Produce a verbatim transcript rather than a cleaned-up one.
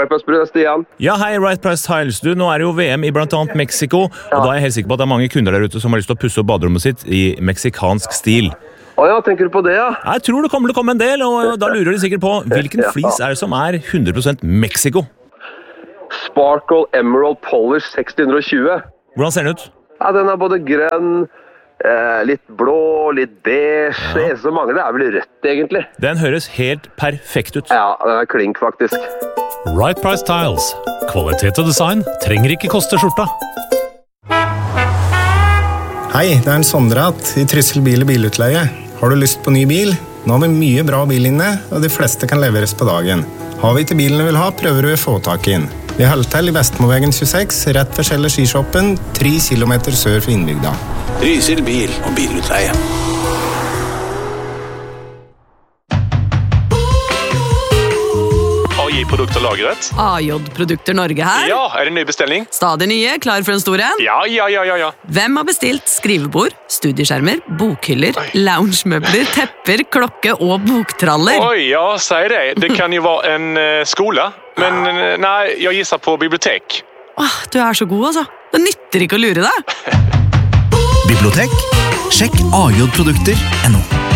Right Price Brun, Stian. Ja, hei, Right Price Tiles. Du, nå er det jo V M i blant annet Mexico, og da er jeg helt sikker på at det er mange kunder der ute som har lyst til å pusse opp baderommet sitt i meksikansk stil. Å ja, tenker du på det, ja? Jeg tror det kommer til å komme en del, og da lurer de sikkert på hvilken flis er det som er hundre prosent Mexico? Sparkle Emerald Polish seks hundre og tjue. Hvordan ser den ut? Ja, den er både grønn, eh, litt blå, litt beige. Ja. Det eneste som mangler er vel rødt, egentlig. Den høres helt perfekt ut. Ja, den er klink, faktisk. Right Price Tiles. Kvalitet og design trenger ikke koste skjorta. Hei, det er en Sondrat i Tryssel bil- og bilutleie. Har du lyst på ny bil? Nå har vi mye bra bil inne, og de fleste kan leveres på dagen. Har vi ikke bilen du vil ha, prøver du å få tak inn. Vi holder til i Vestmåvegen tjueseks, rett ved Kjeller skishoppen, tre kilometer sør for innbygda. Trysil bil- og bilutleie. A J-produkter lagret. A J-produkter Norge her. Ja, er det ny bestilling? Stadig nye, klar for en stor en. Ja, ja, ja, ja, ja. Hvem har bestilt skrivebord, studieskjermer, bokhyller, loungemøbler, tepper, klokke og boktraller? Oi, ja, sier det. Det kan jo være en uh, skole, men uh, nei, jeg gisser på bibliotek. Åh, du er så god, altså. Det nytter ikke å lure deg. Bibliotek? Sjekk a j produkter punktum no.